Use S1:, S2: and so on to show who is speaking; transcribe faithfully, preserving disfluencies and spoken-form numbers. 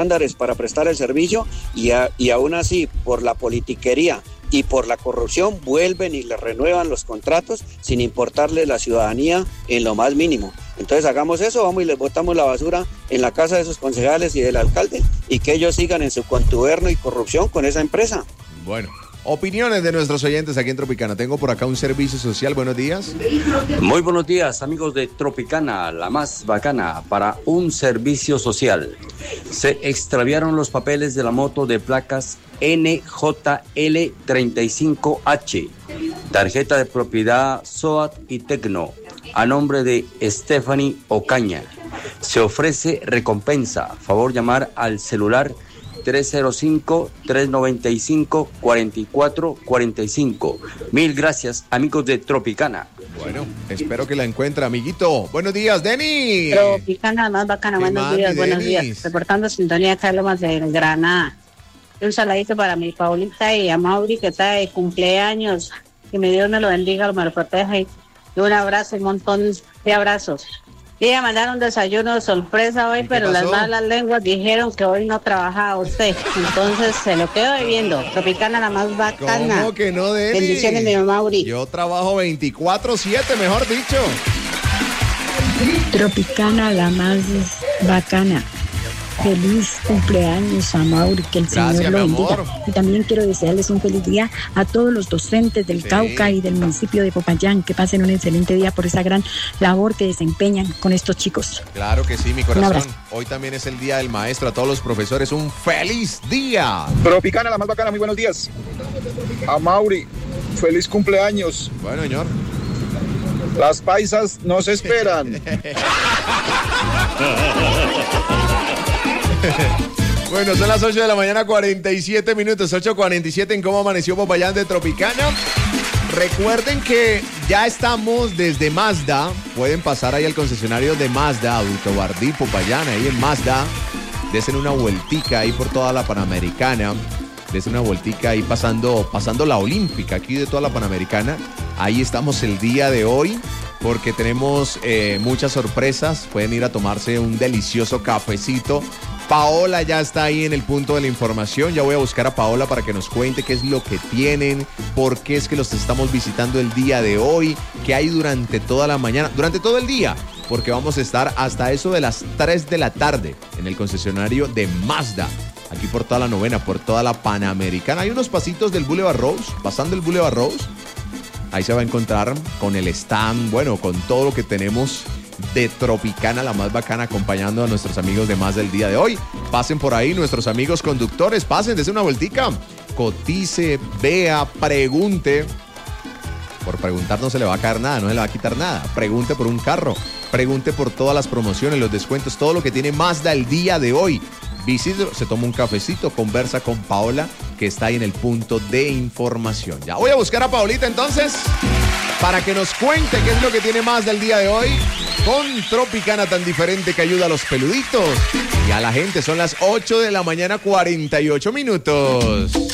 S1: estándares para prestar el servicio y, a, y aún así por la politiquería y por la corrupción vuelven y les renuevan los contratos sin importarles la ciudadanía en lo más mínimo. Entonces hagamos eso, vamos y les botamos la basura en la casa de sus concejales y del alcalde y que ellos sigan en su contubernio y corrupción con esa empresa.
S2: Bueno, opiniones de nuestros oyentes aquí en Tropicana. Tengo por acá un servicio social. Buenos días.
S3: Muy buenos días, amigos de Tropicana, la más bacana para un servicio social. Se extraviaron los papeles de la moto de placas N J L treinta y cinco H, tarjeta de propiedad SOAT y Tecno, a nombre de Stephanie Ocaña. Se ofrece recompensa. Favor llamar al celular tres cero cinco, tres nueve cinco, cuatro cuatro cuatro cinco. Mil gracias, amigos de Tropicana.
S2: Bueno, espero que la encuentre, amiguito. Buenos días, Denis.
S4: Tropicana, más bacana. Buenos
S2: más,
S4: días, buenos
S2: Denis?
S4: días. Reportando sintonía acá Lomas de Granada. Un saladito para mi Paulita y a Mauri, que está de cumpleaños. Que me Dios me lo bendiga, me lo proteja. Y un abrazo, un montón de abrazos. Iba a mandar un desayuno de sorpresa hoy, pero las malas lenguas dijeron que hoy no trabajaba usted. Entonces se lo quedo debiendo. Tropicana, la más bacana.
S2: ¿Cómo que no, Denis?
S4: Bendiciones, mi Mauri.
S2: Yo trabajo veinticuatro siete, mejor dicho.
S5: Tropicana, la más bacana. Feliz cumpleaños a Mauri, que el
S2: Gracias,
S5: Señor lo
S2: mi
S5: bendiga.
S2: amor.
S5: Y también quiero desearles un feliz día a todos los docentes del
S2: Sí.
S5: Cauca y del municipio de Popayán, que pasen un excelente día por esa gran labor que desempeñan con estos chicos.
S2: Claro que sí, mi
S5: Un
S2: corazón.
S5: abrazo.
S2: Hoy también es el Día del Maestro. A todos los profesores, un feliz día.
S6: Tropicana, la más bacana, muy buenos días. A Mauri, feliz cumpleaños.
S2: Bueno, señor.
S6: Las paisas no se esperan.
S2: Bueno, son las ocho de la mañana, cuarenta y siete minutos, ocho cuarenta y siete en Cómo Amaneció Popayán de Tropicana. Recuerden que ya estamos desde Mazda. Pueden pasar ahí al concesionario de Mazda, Adulto Bardí, Popayán, ahí en Mazda. Desen una vueltica ahí por toda la Panamericana. Desen una vueltica ahí pasando, pasando la Olímpica, aquí de toda la Panamericana. Ahí estamos el día de hoy, porque tenemos eh, muchas sorpresas. Pueden ir a tomarse un delicioso cafecito. Paola ya está ahí en el punto de la información. Ya voy a buscar a Paola para que nos cuente qué es lo que tienen, por qué es que los estamos visitando el día de hoy, qué hay durante toda la mañana, durante todo el día, porque vamos a estar hasta eso de las tres de la tarde en el concesionario de Mazda, aquí por toda la novena, por toda la Panamericana. Hay unos pasitos del Boulevard Rose, pasando el Boulevard Rose. Ahí se va a encontrar con el stand, bueno, con todo lo que tenemos de Tropicana, la más bacana, acompañando a nuestros amigos de Mazda del día de hoy. Pasen por ahí, nuestros amigos conductores, pasen, dense una vueltica, cotice, vea, pregunte. Por preguntar no se le va a caer nada, no se le va a quitar nada. Pregunte por un carro, pregunte por todas las promociones, los descuentos, todo lo que tiene Mazda el día de hoy. Visítelo, se toma un cafecito, conversa con Paola, que está ahí en el punto de información. Ya voy a buscar a Paolita entonces, para que nos cuente qué es lo que tiene Mazda el día de hoy, con Tropicana tan diferente que ayuda a los peluditos y a la gente. Son las ocho de la mañana, cuarenta y ocho minutos.